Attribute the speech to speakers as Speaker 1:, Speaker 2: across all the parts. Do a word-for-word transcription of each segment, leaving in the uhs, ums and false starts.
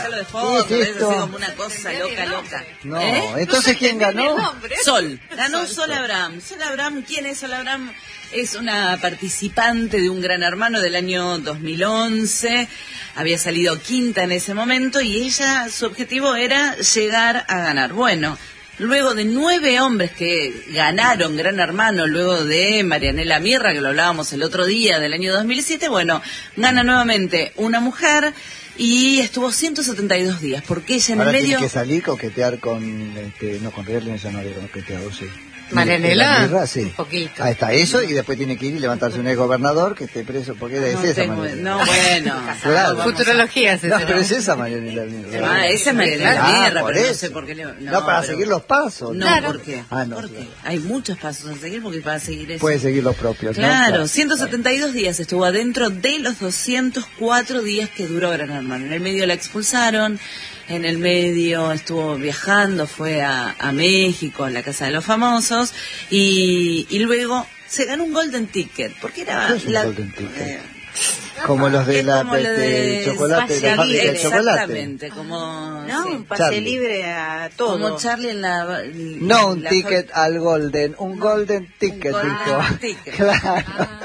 Speaker 1: Dejalo de fondo,
Speaker 2: ¿Qué es
Speaker 1: es
Speaker 2: esto?
Speaker 1: así como una cosa loca, loca.
Speaker 2: No,
Speaker 1: ¿Eh?
Speaker 2: entonces ¿quién ganó?
Speaker 1: Sol, ganó Sol Abraham. Sol Abraham, ¿quién es Sol Abraham? Es una participante de Un Gran Hermano del año dos mil once, había salido quinta en ese momento y ella, su objetivo era llegar a ganar. Bueno, luego de nueve hombres que ganaron Gran Hermano, luego de Marianela Mirra, que lo hablábamos el otro día del año dos mil siete, bueno, gana nuevamente una mujer y estuvo ciento setenta y dos días, porque ella en
Speaker 2: Ahora
Speaker 1: el medio...
Speaker 2: tiene que salir, coquetear con, este, no, con Real ya no había coqueteado, sí.
Speaker 3: Marianela,
Speaker 2: Mirra, sí.
Speaker 3: un poquito.
Speaker 2: Ahí está eso, y después tiene que ir y levantarse un ex gobernador que esté preso, porque era
Speaker 1: No,
Speaker 2: es esa
Speaker 1: tengo-
Speaker 2: Marianela.
Speaker 1: no, bueno.
Speaker 2: Claro.
Speaker 1: Vamos a-
Speaker 3: Futurología, se
Speaker 2: No, pero es esa Marianela Mirra.
Speaker 1: Ah, esa es Marianela
Speaker 2: Ah,
Speaker 1: Mirra,
Speaker 2: por
Speaker 1: pero no
Speaker 2: eso.
Speaker 1: sé por qué le...
Speaker 2: No, para
Speaker 1: pero-
Speaker 2: seguir los pasos.
Speaker 1: No,
Speaker 3: Claro.
Speaker 1: ¿por qué?
Speaker 2: Ah, no,
Speaker 1: ¿Por qué?
Speaker 2: claro.
Speaker 1: Hay muchos pasos a seguir porque para seguir eso...
Speaker 2: Puede seguir los propios, ¿no?
Speaker 1: Claro, ciento setenta y dos días estuvo adentro de los doscientos cuatro días que duró Gran Hermano. En el medio la expulsaron, en el medio estuvo viajando, fue a, a México, a la Casa de los Famosos, y, y luego se ganó un Golden Ticket, porque era...
Speaker 2: ¿Qué es un
Speaker 1: la,
Speaker 2: Golden Ticket?
Speaker 1: eh,
Speaker 2: Como los de
Speaker 1: es
Speaker 2: la
Speaker 1: como lo
Speaker 2: este,
Speaker 1: de
Speaker 2: chocolate, de la
Speaker 1: Espacio
Speaker 2: fábrica de
Speaker 1: Libre,
Speaker 2: chocolate.
Speaker 1: exactamente, como...
Speaker 4: No,
Speaker 1: sí.
Speaker 4: un pase
Speaker 2: Charlie.
Speaker 4: libre a todo.
Speaker 1: Como Charlie en la...
Speaker 2: No un
Speaker 1: la
Speaker 2: ticket al Golden, un Golden Ticket,
Speaker 1: Golden
Speaker 2: dijo.
Speaker 1: Ticket.
Speaker 2: Claro.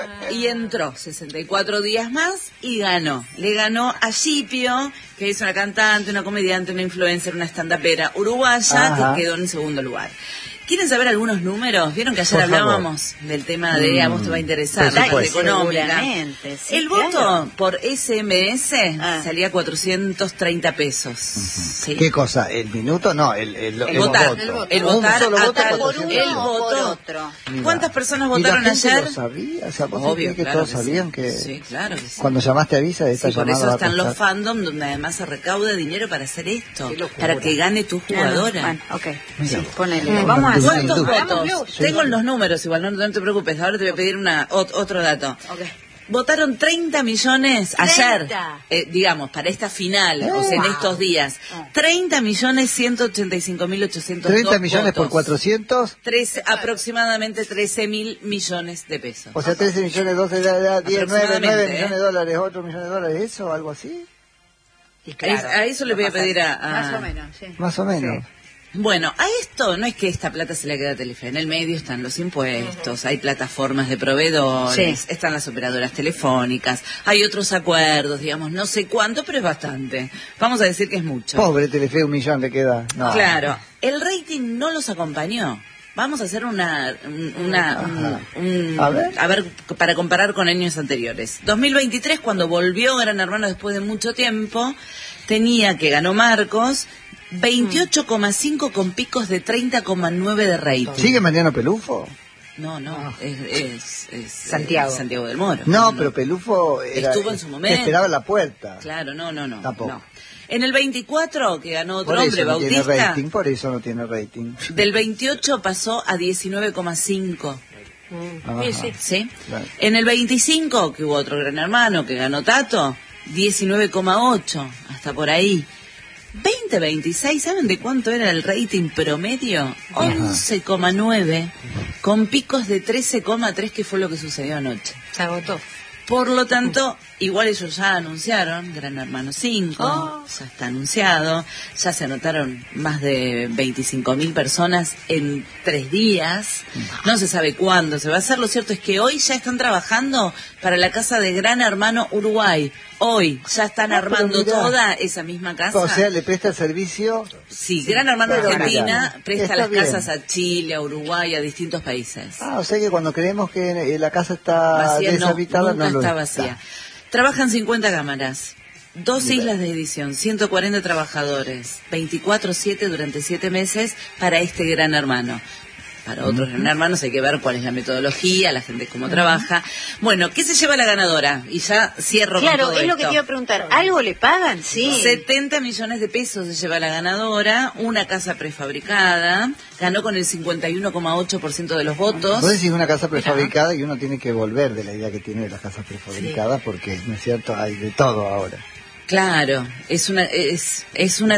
Speaker 1: Y entró sesenta y cuatro días más y ganó. Le ganó a Scipio, que es una cantante, una comediante, una influencer, una stand-upera uruguaya,
Speaker 2: Ajá.
Speaker 1: que quedó en segundo lugar. ¿Quieren saber algunos números? Vieron que ayer
Speaker 2: Por favor.
Speaker 1: hablábamos del tema de, a vos te va a interesar,
Speaker 2: por
Speaker 1: la parte
Speaker 2: supuesto.
Speaker 1: económica.
Speaker 4: Seguramente, sí,
Speaker 1: El
Speaker 4: claro.
Speaker 1: voto por S M S
Speaker 4: Ah.
Speaker 1: salía cuatrocientos treinta pesos. Sí.
Speaker 2: ¿Qué cosa? ¿El minuto? No, el, el,
Speaker 1: El votar,
Speaker 2: voto.
Speaker 1: el
Speaker 2: Un
Speaker 1: votar
Speaker 2: solo
Speaker 1: a
Speaker 2: voto,
Speaker 1: tal-
Speaker 2: cuatrocientos.
Speaker 1: el
Speaker 4: Uno o por
Speaker 1: voto.
Speaker 4: otro.
Speaker 2: Mira.
Speaker 1: ¿Cuántas personas
Speaker 2: ¿Y
Speaker 1: votaron
Speaker 2: la gente
Speaker 1: ayer?
Speaker 2: lo sabía? O sea, ¿vos
Speaker 1: Obvio,
Speaker 2: crees que
Speaker 1: claro
Speaker 2: todos
Speaker 1: que
Speaker 2: sabían
Speaker 1: sí.
Speaker 2: que
Speaker 1: Sí, claro que sí.
Speaker 2: cuando llamaste avisa de esta
Speaker 1: Sí, por
Speaker 2: llamada
Speaker 1: eso
Speaker 2: va a
Speaker 1: están los
Speaker 2: costar?
Speaker 1: fandom donde además se recauda dinero para hacer esto,
Speaker 2: Qué locura.
Speaker 1: para que gane tu jugadora.
Speaker 4: Bueno, ok.
Speaker 2: Mira.
Speaker 4: Sí, ponele.
Speaker 2: Mm.
Speaker 4: Vamos a hacer.
Speaker 1: ¿Cuántos
Speaker 2: Industria.
Speaker 1: votos?
Speaker 4: Hagámoslo.
Speaker 1: Tengo los números igual, no, no te preocupes, ahora te voy a pedir una ot- otro dato.
Speaker 4: Ok.
Speaker 1: Votaron treinta millones ayer,
Speaker 4: treinta.
Speaker 1: eh, digamos, para esta final, o sea, en
Speaker 4: Wow.
Speaker 1: estos días.
Speaker 4: Ah.
Speaker 1: treinta millones ciento ochenta y cinco mil ochocientos dos
Speaker 2: treinta millones por
Speaker 1: votos.
Speaker 2: cuatrocientos,
Speaker 1: Trece- aproximadamente trece mil millones de pesos.
Speaker 2: o sea, trece millones, doce, da, da, diez, nueve,
Speaker 1: Aproximadamente,
Speaker 2: nueve
Speaker 1: ¿eh?
Speaker 2: millones de dólares, otro millón de dólares, ¿eso? ¿Algo así?
Speaker 4: Y
Speaker 1: Es- a eso le voy a pedir a... a-
Speaker 4: Más o menos, sí.
Speaker 2: Más o menos.
Speaker 1: Bueno, a esto no es que esta plata se le queda a Telefe. En el medio están los impuestos, hay plataformas de proveedores,
Speaker 4: Sí.
Speaker 1: están las operadoras telefónicas, hay otros acuerdos, digamos, no sé cuánto, pero es bastante. Vamos a decir que es mucho.
Speaker 2: Pobre Telefe, un millón le queda. No.
Speaker 1: Claro, el rating no los acompañó. Vamos a hacer una, un- una, un-
Speaker 2: Ajá.
Speaker 1: un-
Speaker 2: A ver.
Speaker 1: a ver, para comparar con años anteriores. dos mil veintitrés, cuando volvió Gran Hermano después de mucho tiempo, tenía que ganó Marcos, veintiocho coma cinco con picos de treinta coma nueve de rating.
Speaker 2: ¿Sigue Mariano Pelufo?
Speaker 1: No, no, es, es, es
Speaker 3: Santiago.
Speaker 1: eh, Santiago del Moro.
Speaker 2: No, pero Pelufo era,
Speaker 1: Estuvo en su momento.
Speaker 2: te esperaba en la puerta.
Speaker 1: Claro, no, no, no.
Speaker 2: Tampoco.
Speaker 1: no. En el veinticuatro, que ganó otro
Speaker 2: Por
Speaker 1: hombre,
Speaker 2: eso no tiene
Speaker 1: Bautista,
Speaker 2: rating, por eso no tiene rating.
Speaker 1: del veintiocho pasó a diecinueve coma cinco.
Speaker 2: Ajá.
Speaker 3: Sí, sí.
Speaker 1: ¿Sí?
Speaker 2: Claro.
Speaker 1: En el veinticinco, que hubo otro Gran Hermano que ganó Tato, diecinueve coma ocho, hasta por ahí. veinte veintiséis, ¿saben de cuánto era el rating promedio? once coma nueve, con picos de trece coma tres, que fue lo que sucedió anoche.
Speaker 3: Se agotó.
Speaker 1: Por lo tanto, igual ellos ya anunciaron Gran Hermano cinco,
Speaker 3: Oh.
Speaker 1: ya está anunciado, ya se anotaron más de veinticinco mil personas en tres días, no se sabe cuándo se va a hacer. Lo cierto es que hoy ya están trabajando para la casa de Gran Hermano Uruguay. Hoy ya están
Speaker 2: Ah, pero
Speaker 1: armando
Speaker 2: mirá.
Speaker 1: toda esa misma casa.
Speaker 2: O sea, le presta el servicio.
Speaker 1: Sí, Gran Hermano
Speaker 2: Pero
Speaker 1: Argentina
Speaker 2: mirá,
Speaker 1: presta
Speaker 2: está
Speaker 1: las
Speaker 2: bien.
Speaker 1: casas a Chile, a Uruguay, a distintos países.
Speaker 2: Ah, o sea que cuando creemos que eh, la casa está
Speaker 1: Vacía, no,
Speaker 2: deshabitada,
Speaker 1: nunca
Speaker 2: no lo
Speaker 1: está vacía. Trabajan cincuenta cámaras, dos
Speaker 2: Mira.
Speaker 1: islas de edición, ciento cuarenta trabajadores, veinticuatro siete durante siete meses para este Gran Hermano. Para otros Gran Hermanos hay que ver cuál es la metodología, la gente cómo trabaja. Bueno, ¿qué se lleva la ganadora? Y ya cierro
Speaker 4: Claro,
Speaker 1: con todo
Speaker 4: es lo que
Speaker 1: esto.
Speaker 4: te iba a preguntar. ¿Algo le pagan? Sí.
Speaker 1: setenta millones de pesos se lleva la ganadora, una casa prefabricada, ganó con el cincuenta y uno coma ocho por ciento de los votos.
Speaker 2: Vos decís una casa prefabricada y uno tiene que volver de la idea que tiene de las casas prefabricadas porque, ¿no es cierto? Hay de todo ahora.
Speaker 1: Claro, es una, es, es una